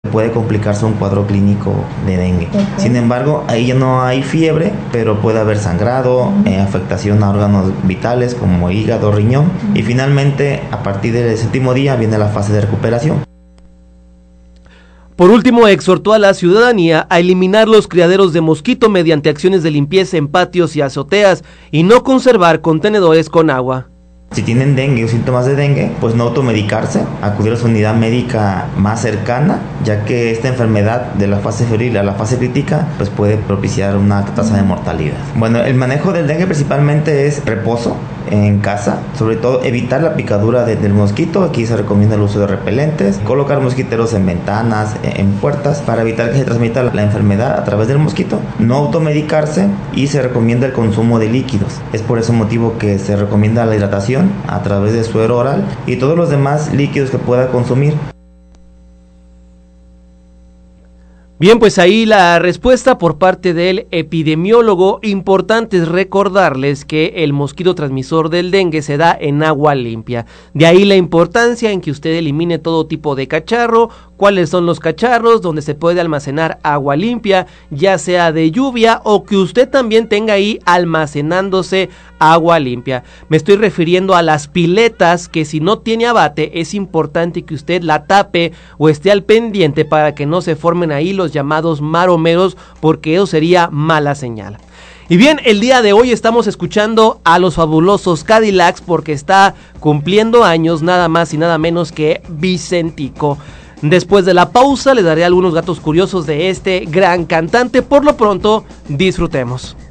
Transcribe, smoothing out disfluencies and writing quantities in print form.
puede complicarse un cuadro clínico de dengue. Sin embargo, ahí ya no hay fiebre, pero puede haber sangrado, afectación a órganos vitales como hígado, riñón, y finalmente a partir del 7º día viene la fase de recuperación. Por último, exhortó a la ciudadanía a eliminar los criaderos de mosquito mediante acciones de limpieza en patios y azoteas y no conservar contenedores con agua. Si tienen dengue o síntomas de dengue, pues no automedicarse, acudir a su unidad médica más cercana, ya que esta enfermedad de la fase febril a la fase crítica pues puede propiciar una alta tasa de mortalidad. Bueno, el manejo del dengue principalmente es reposo en casa, sobre todo evitar la picadura del mosquito. Aquí se recomienda el uso de repelentes, colocar mosquiteros en ventanas, en puertas, para evitar que se transmita la enfermedad a través del mosquito, no automedicarse y se recomienda el consumo de líquidos. Es por ese motivo que se recomienda la hidratación a través de suero oral y todos los demás líquidos que pueda consumir. Bien, pues ahí la respuesta por parte del epidemiólogo. Importante es recordarles que el mosquito transmisor del dengue se da en agua limpia. De ahí la importancia en que usted elimine todo tipo de cacharro. ¿Cuáles son los cacharros? Donde se puede almacenar agua limpia, ya sea de lluvia o que usted también tenga ahí almacenándose agua limpia. Me estoy refiriendo a las piletas, que si no tiene abate es importante que usted la tape o esté al pendiente para que no se formen ahí los llamados maromeros, porque eso sería mala señal. Y bien, el día de hoy estamos escuchando a los fabulosos Cadillacs porque está cumpliendo años nada más y nada menos que Vicentico. Después de la pausa le daré algunos datos curiosos de este gran cantante. Por lo pronto, disfrutemos.